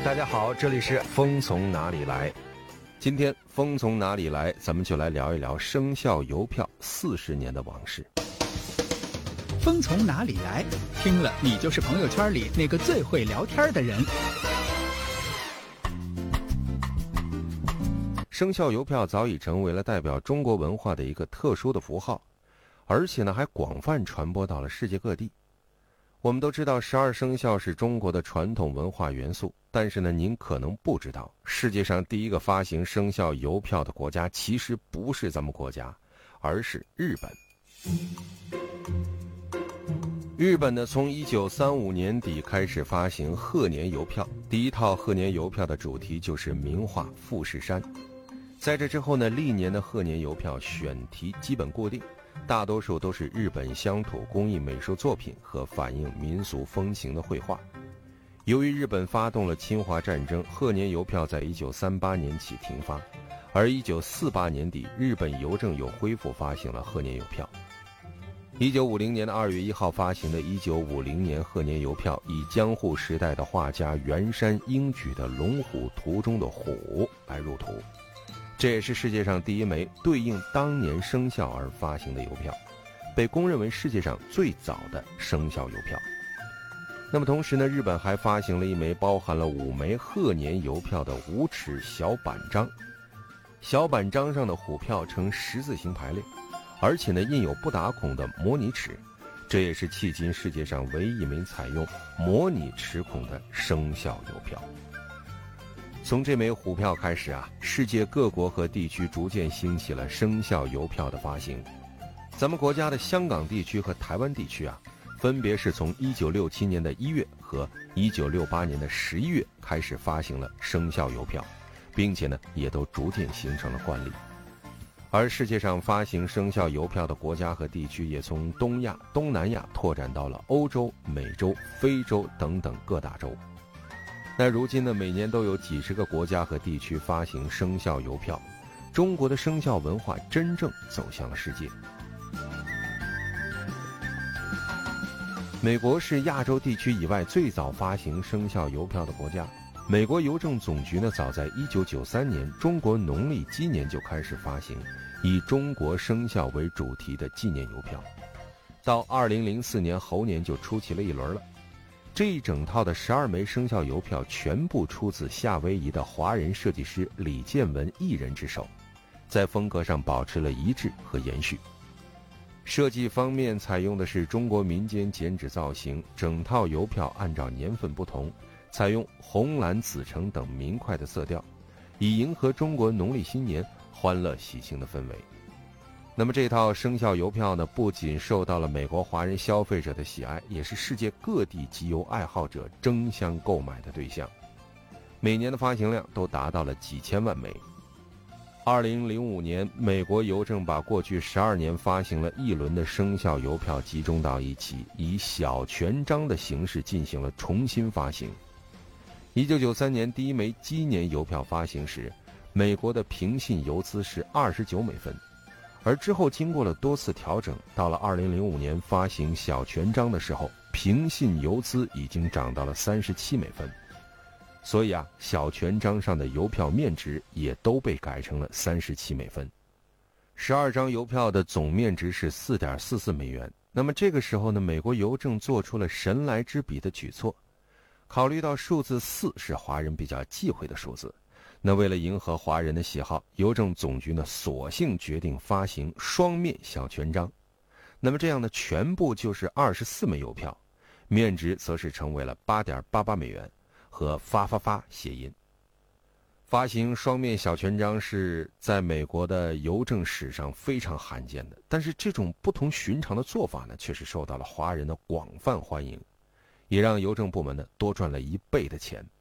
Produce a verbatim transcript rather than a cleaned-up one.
大家好，这里是风从哪里来。今天风从哪里来，咱们就来聊一聊生肖邮票四十年的往事。 风从哪里来？听了你就是朋友圈里那个最会聊天的人。 生肖邮票早已成为了代表中国文化的一个特殊的符号，而且呢还广泛传播到了世界各地。我们都知道十二生肖是中国的传统文化元素，但是呢您可能不知道，世界上第一个发行生肖邮票的国家其实不是咱们国家，而是日本。日本呢从一九三五年底开始发行贺年邮票，第一套贺年邮票的主题就是名画富士山。在这之后呢，历年的贺年邮票选题基本固定，大多数都是日本乡土工艺美术作品和反映民俗风情的绘画。由于日本发动了侵华战争，贺年邮票在一九三八年起停发，而一九四八年底日本邮政又恢复发行了贺年邮票。一九五零年的二月一号发行的一九五零年贺年邮票，以江户时代的画家原山英举的龙虎图中的虎来入图，这也是世界上第一枚对应当年生肖而发行的邮票，被公认为世界上最早的生肖邮票。那么同时呢，日本还发行了一枚包含了五枚贺年邮票的五尺小板章，小板章上的虎票呈十字形排列，而且呢印有不打孔的模拟尺，这也是迄今世界上唯一一枚采用模拟齿孔的生肖邮票。从这枚虎票开始啊，世界各国和地区逐渐兴起了生肖邮票的发行。咱们国家的香港地区和台湾地区啊，分别是从一九六七年的一月和一九六八年的十一月开始发行了生肖邮票，并且呢也都逐渐形成了惯例。而世界上发行生肖邮票的国家和地区也从东亚、东南亚拓展到了欧洲、美洲、非洲等等各大洲。那如今呢，每年都有几十个国家和地区发行生肖邮票，中国的生肖文化真正走向了世界。美国是亚洲地区以外最早发行生肖邮票的国家。美国邮政总局呢，早在一九九三年中国农历鸡年就开始发行以中国生肖为主题的纪念邮票，到二零零四年猴年就出齐了一轮了。这一整套的十二枚生肖邮票全部出自夏威夷的华人设计师李建文一人之手，在风格上保持了一致和延续。设计方面采用的是中国民间剪纸造型，整套邮票按照年份不同，采用红蓝紫橙等明快的色调，以迎合中国农历新年欢乐喜庆的氛围。那么这套生肖邮票呢，不仅受到了美国华人消费者的喜爱，也是世界各地集邮爱好者争相购买的对象，每年的发行量都达到了几千万枚。二零零五年，美国邮政把过去十二年发行了一轮的生肖邮票集中到一起，以小全章的形式进行了重新发行。一九九三年第一枚鸡年邮票发行时，美国的平信邮资是二十九美分，而之后经过了多次调整，到了二零零五年发行小全章的时候，平信邮资已经涨到了三十七美分。所以啊，小全章上的邮票面值也都被改成了三十七美分。十二张邮票的总面值是 四点四四美元。那么这个时候呢，美国邮政做出了神来之笔的举措，考虑到数字四是华人比较忌讳的数字，那为了迎合华人的喜好，邮政总局呢索性决定发行双面小全章。那么这样呢，全部就是二十四枚邮票，面值则是成为了 八点八八美元，和发发发谐音。发行双面小全章是在美国的邮政史上非常罕见的，但是这种不同寻常的做法呢，却是受到了华人的广泛欢迎，也让邮政部门呢多赚了一倍的钱。